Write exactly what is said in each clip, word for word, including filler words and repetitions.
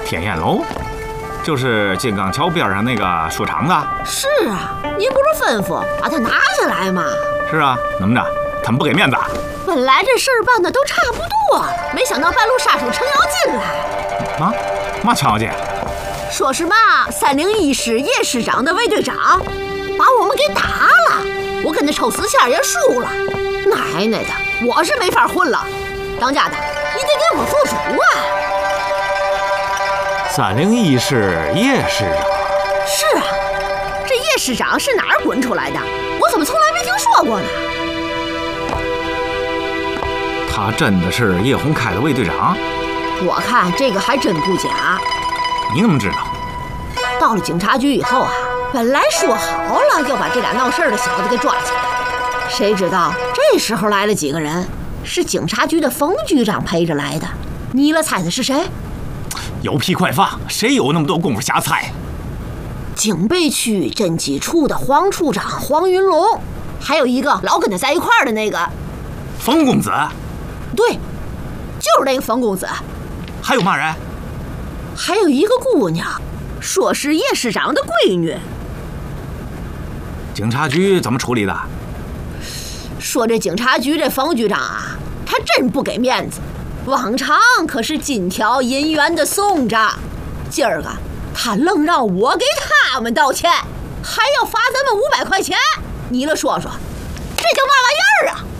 天燕楼，就是金刚桥边上那个书场子。 是啊，您不是吩咐把它拿下来吗？ 是啊，怎么着？他们不给面子？ 本来这事儿办的都差不多了，没想到半路杀出程咬金来。 啊？嘛程咬金？ 说是嘛三零一师叶师长的卫队长，把我们给打了。我跟那抽死线也输了。奶奶的，我是没法混了。当家的，你得给我做主啊！ 三零一师叶师长？ 是啊，这叶师长是哪儿滚出来的？我怎么从来没听说过呢？ 他真的是叶洪开的卫队长？ 我看这个还真不假。 你怎么知道？ 到了警察局以后啊，本来说好了要把这俩闹事的小子给抓起来，谁知道这时候来了几个人，是警察局的冯局长陪着来的。你了猜猜是谁？ 有屁快放！谁有那么多功夫瞎猜？ 警备区侦缉处的黄处长黄云龙，还有一个老跟他在一块儿的那个冯公子。 对，就是那个冯公子。 还有嘛人？ 还有一个姑娘，说是叶师长的闺女。 警察局怎么处理的？ 说这警察局这冯局长啊，他真不给面子，往常可是金条银元的送着，今儿个他愣让我给他们道歉，还要罚咱们五百块钱。你了说说，这叫嘛玩意儿啊？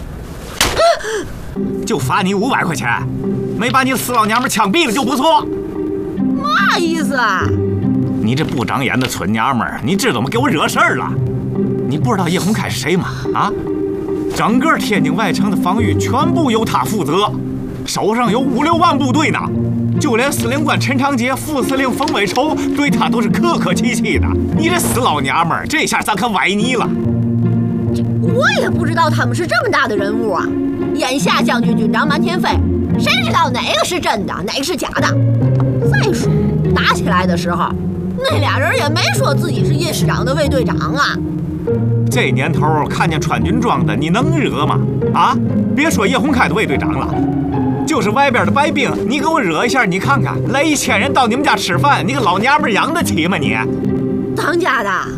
就罚你五百块钱，没把你死老娘们枪毙了就不错。 嘛意思啊？ 你这不长眼的村娘们儿，你知道怎么给我惹事儿了？你不知道叶洪开是谁吗？啊，整个天津外城的防御全部由他负责，手上有五六万部队呢。就连司令官陈长捷、副司令冯伟筹对他都是客客气气的。你这死老娘们儿，这下咱可崴泥了。 我也不知道他们是这么大的人物啊。眼下将军军长满天飞，谁知道哪个是真的，哪个是假的？再说打起来的时候，那俩人也没说自己是叶师长的卫队长啊。 这年头看见穿军装的，你能惹吗？啊，别说叶洪开的卫队长了，就是外边的白兵，你给我惹一下，你看看，来一千人到你们家吃饭，你个老娘们养得起吗你？ 当家的，